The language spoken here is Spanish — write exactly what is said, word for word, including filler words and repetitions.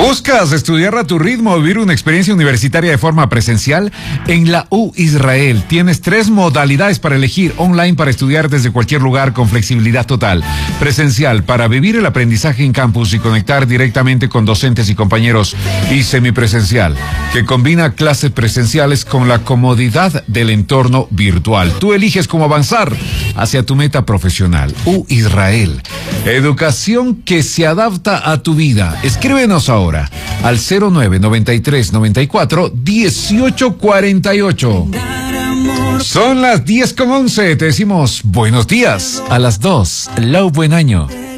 ¿Buscas estudiar a tu ritmo o vivir una experiencia universitaria de forma presencial? En la U Israel tienes tres modalidades para elegir: online para estudiar desde cualquier lugar con flexibilidad total, presencial para vivir el aprendizaje en campus y conectar directamente con docentes y compañeros, y semipresencial, que combina clases presenciales con la comodidad del entorno virtual. Tú eliges cómo avanzar hacia tu meta profesional. U Israel, educación que se adapta a tu vida. Escríbenos ahora al cero nueve noventa y tres noventa y cuatro dieciocho cuarenta y ocho. Son las diez con once. Te decimos buenos días. A las dos, Lau Buen Año.